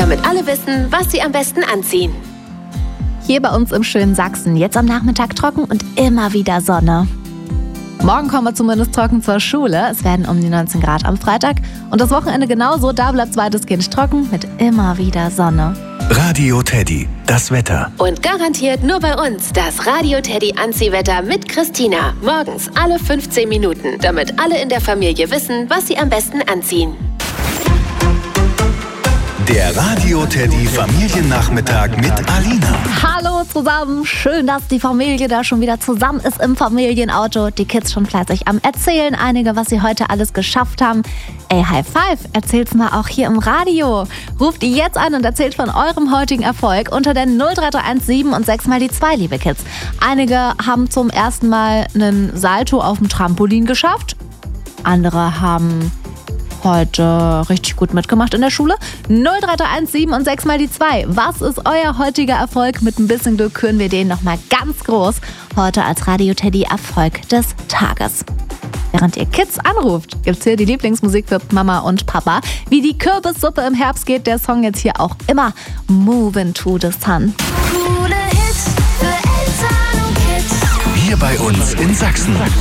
damit alle wissen, was sie am besten anziehen. Hier bei uns im schönen Sachsen, jetzt am Nachmittag trocken und immer wieder Sonne. Morgen kommen wir zumindest trocken zur Schule. Es werden um die 19 Grad am Freitag. Und das Wochenende genauso, da bleibt es weitestgehend trocken mit immer wieder Sonne. Radio Teddy, das Wetter. Und garantiert nur bei uns das Radio Teddy Anziehwetter mit Christina. Morgens alle 15 Minuten, damit alle in der Familie wissen, was sie am besten anziehen. Der Radio Teddy Familiennachmittag mit Alina. Hallo zusammen, schön, dass die Familie da schon wieder zusammen ist im Familienauto. Die Kids schon fleißig am Erzählen, einige, was sie heute alles geschafft haben. Ey, High Five, erzählt's mal auch hier im Radio. Ruft ihr jetzt an und erzählt von eurem heutigen Erfolg unter der 03317 und 6 mal die 2, liebe Kids. Einige haben zum ersten Mal einen Salto auf dem Trampolin geschafft. Andere haben heute richtig gut mitgemacht in der Schule. 03317 und 6 mal die 2. Was ist euer heutiger Erfolg? Mit ein bisschen Glück küren wir den nochmal ganz groß. Heute als Radio Teddy Erfolg des Tages. Während ihr Kids anruft, gibt's hier die Lieblingsmusik für Mama und Papa. Wie die Kürbissuppe im Herbst geht der Song jetzt hier auch immer. Movin' to the Sun. Coole Hits für Eltern und Kids. Hier bei uns in Sachsen.